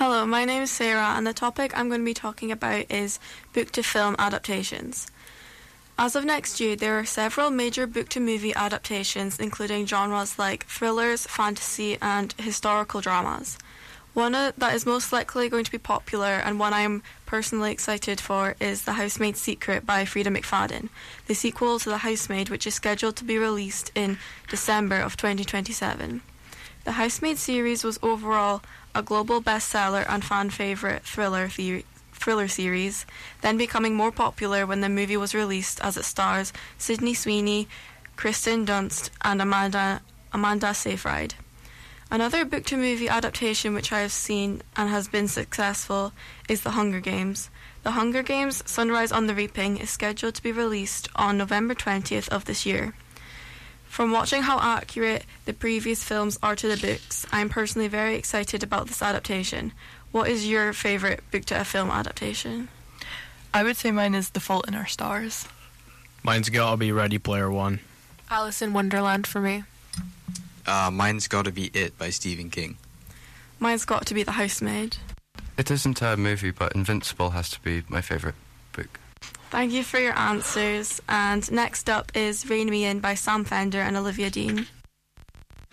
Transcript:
Hello, my name is Sarah, and the topic I'm going to be talking about is book-to-film adaptations. As of next year, there are several major book-to-movie adaptations, including genres like thrillers, fantasy, and historical dramas. One that is most likely going to be popular, and one I'm personally excited for, is The Housemaid's Secret by Freida McFadden, the sequel to The Housemaid, which is scheduled to be released in December of 2027. The Housemaid series was overall a global bestseller and fan favourite thriller series, then becoming more popular when the movie was released, as it stars Sydney Sweeney, Kristen Dunst, and Amanda Seyfried. Another book-to-movie adaptation which I have seen and has been successful is The Hunger Games. The Hunger Games: Sunrise on the Reaping is scheduled to be released on November 20th of this year. From watching how accurate the previous films are to the books, I am personally very excited about this adaptation. What is your favourite book-to-film adaptation? I would say mine is The Fault in Our Stars. Mine's gotta be Ready Player One. Alice in Wonderland for me. Mine's gotta be It by Stephen King. Mine's got to be The Housemaid. It isn't a movie, but Invincible has to be my favourite book. Thank you for your answers. And next up is Rein Me In by Sam Fender and Olivia Dean.